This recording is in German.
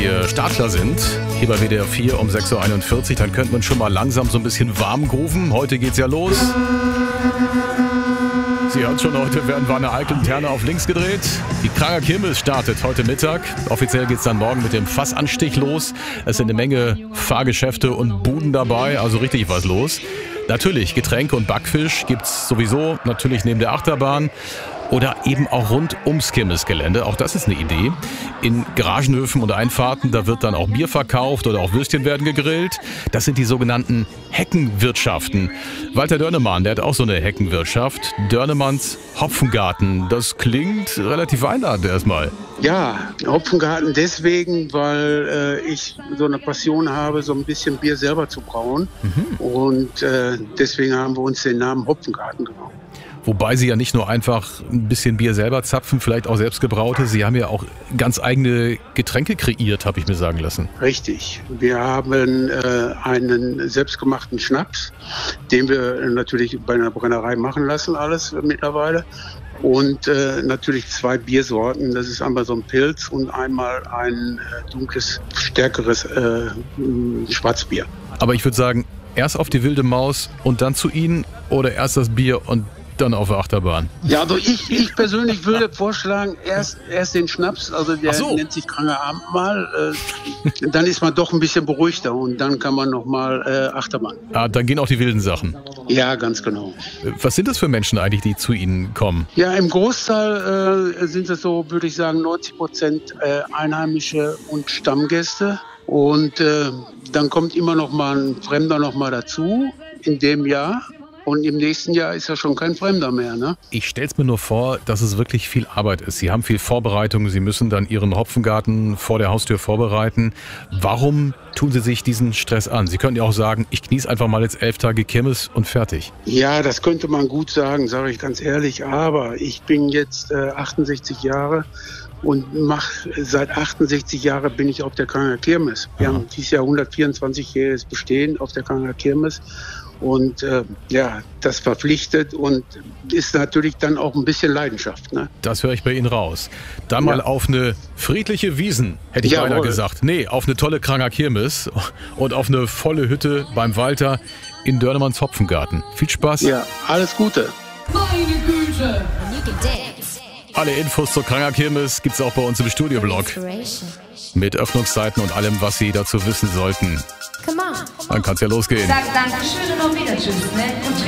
wir startklar sind, hier bei WDR 4 um 6.41 Uhr, dann könnte man schon mal langsam so ein bisschen warm grooven. Heute geht's ja los. Sie hören schon, heute werden Wanne Eickel und Herne auf links gedreht. Die Kranger Kirmes startet heute Mittag. Offiziell geht's dann morgen mit dem Fassanstich los. Es sind eine Menge Fahrgeschäfte und Buden dabei, also richtig was los. Natürlich, Getränke und Backfisch gibt's sowieso, natürlich neben der Achterbahn. Oder eben auch rund ums Kirmesgelände. Auch das ist eine Idee. In Garagenhöfen und Einfahrten, da wird dann auch Bier verkauft oder auch Würstchen werden gegrillt. Das sind die sogenannten Heckenwirtschaften. Walter Dörnemann, der hat auch so eine Heckenwirtschaft. Dörnemanns Hopfengarten. Das klingt relativ einladend erstmal. Ja, Hopfengarten deswegen, weil ich so eine Passion habe, so ein bisschen Bier selber zu brauen. Und deswegen haben wir uns den Namen Hopfengarten genommen. Wobei Sie ja nicht nur einfach ein bisschen Bier selber zapfen, vielleicht auch selbst gebraute. Sie haben ja auch ganz eigene Getränke kreiert, habe ich mir sagen lassen. Richtig. Wir haben einen selbstgemachten Schnaps, den wir natürlich bei einer Brennerei machen lassen, alles mittlerweile. Und natürlich 2 Biersorten. Das ist einmal so ein Pilz und einmal ein dunkles, stärkeres Schwarzbier. Aber ich würde sagen, erst auf die wilde Maus und dann zu Ihnen oder erst das Bier und dann auf der Achterbahn? Ja, also ich persönlich würde vorschlagen, erst den Schnaps, also der nennt sich Kranger Abendmahl, dann ist man doch ein bisschen beruhigter und dann kann man nochmal Achterbahn. Ah, dann gehen auch die wilden Sachen. Ja, ganz genau. Was sind das für Menschen eigentlich, die zu Ihnen kommen? Ja, im Großteil sind es so, würde ich sagen, 90% Einheimische und Stammgäste. Und dann kommt immer noch mal ein Fremder noch mal dazu in dem Jahr. Und im nächsten Jahr ist ja schon kein Fremder mehr, ne? Ich stell's mir nur vor, dass es wirklich viel Arbeit ist. Sie haben viel Vorbereitung, Sie müssen dann Ihren Hopfengarten vor der Haustür vorbereiten. Warum tun Sie sich diesen Stress an? Sie könnten ja auch sagen, ich genieße einfach mal jetzt 11 Tage Kirmes und fertig. Ja, das könnte man gut sagen, sage ich ganz ehrlich. Aber ich bin jetzt 68 Jahre und seit 68 Jahren bin ich auf der Kranger Kirmes. Wir haben dieses Jahr 124-jähriges Bestehen auf der Kranger Kirmes. Und das verpflichtet und ist natürlich dann auch ein bisschen Leidenschaft. Ne? Das höre ich bei Ihnen raus. Dann mal auf eine friedliche Wiesn, hätte ich beinahe gesagt. Nee, auf eine tolle Kranger Kirmes und auf eine volle Hütte beim Walter in Dörnemanns Hopfengarten. Viel Spaß. Ja, alles Gute. Meine Güte. Alle Infos zur Kranger Kirmes gibt's auch bei uns im Studioblog. Mit Öffnungszeiten und allem, was Sie dazu wissen sollten. Dann kann's ja losgehen. Sag Dankeschön und auf Wiedersehen.